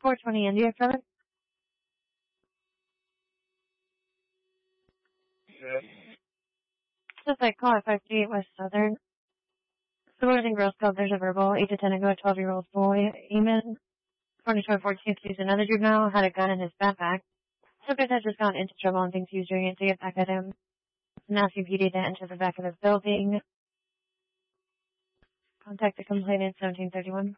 420 India, Charlie. Just like call at 538 West Southern. The boys and girls club, there's a verbal 8 to 10 ago, a 12-year-old boy, Eamon, 14 accused another juvenile, had a gun in his backpack. Subject has just gone into trouble and thinks he was doing it to get back at him. Now PD to enter the back of the building. Contact the complainant 1731.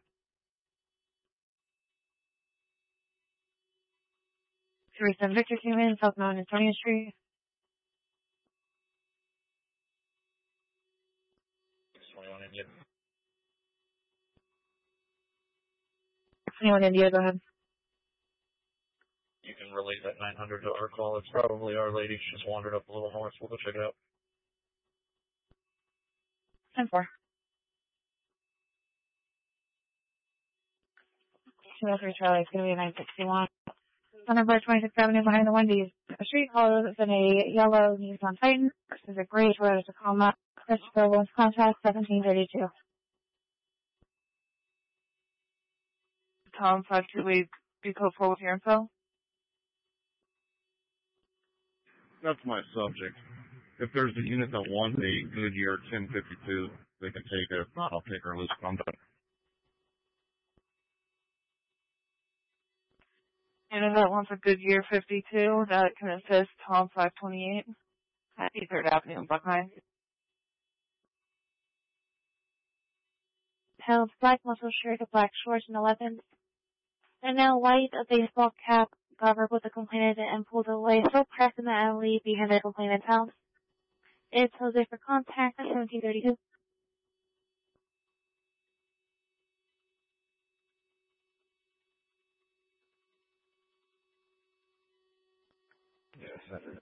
Teresa Victor Human, South Mount Antonio Street. 21 India. 21 India, go ahead. You can relate that 900 to our call. It's probably Our Lady. She's wandered up a little north. We'll go check it out. 10-4. 203 Charlie, it's going to be 961. On number 26th Avenue behind the Wendy's. A street calls in a yellow Nissan Titan. This is a gray Toyota Tacoma. Christopher Williams contract 1732. Tom 528, be code 4 with your info. That's my subject. If there's a unit that wants a Goodyear 1052, they can take it. If not, I'll take her loose conduct. And if that wants a Goodyear 52, that can assist Tom 528 at 3rd Avenue in Buckeye. Held black muscle shirt, a black shorts, and 11. And now white, a baseball cap, covered with the complainant and pulled away, so pressed in the alley behind the complainant's house. It's Jose for contact at 1732. Yes, that's it.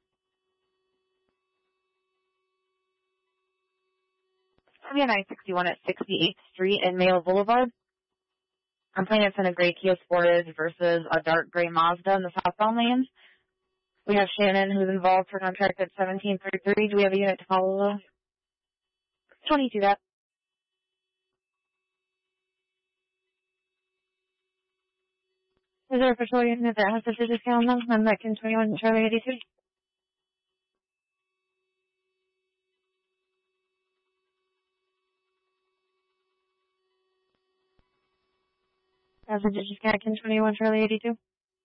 I'm at 961 at 68th Street and Mayo Boulevard. Complainant's in a gray Kia Sportage versus a dark gray Mazda in the southbound lanes. We have Shannon, who's involved for contract at 1733. Do we have a unit to follow? 22 that. Is there a patrol unit that has the digits on them? I'm back in 21 Charlie 82. Has the digits back in 21 Charlie 82.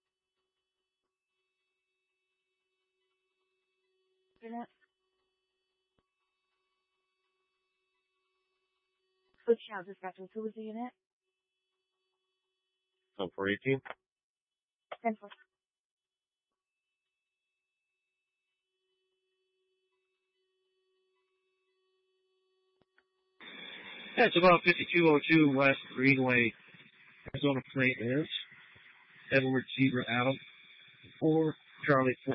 Which house is got to? Who was the unit? So for 18? 10-4. Yeah, it's about 5202 West Greenway. Arizona plate is Edward Zebra Adam 4 Charlie 4.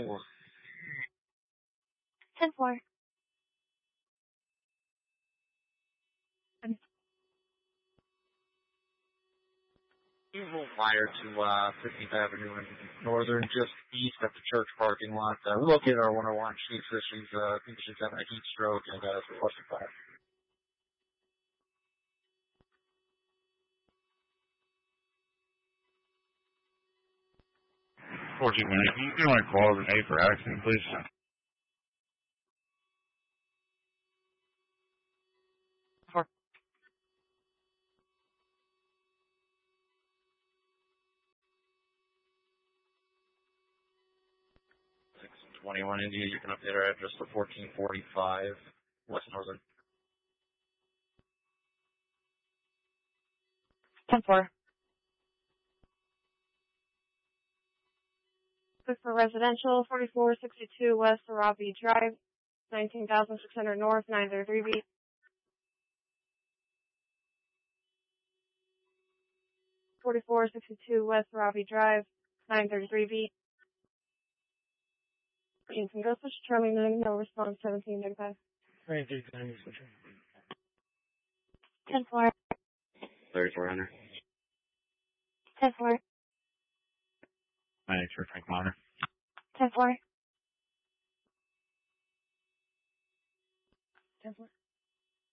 10-4. Wire to 15th Avenue and Northern, just east of the church parking lot. Located our 101 Chief. She's, I think she's having a heat stroke and is requesting fire. 14 minutes. Can you do my call as an A for accident, please? For 621 India, you can update our address to 1445 West Northern. 10-4. Book for residential, 4462 West Arabi Drive, 19,600 North, 933B. 4462 West Arabi Drive, 933B. You can go switch Charlie 9, no response, 1795. 10-4. 3400. 10-4. My name's Frank Monitor. 10-4. 10-4.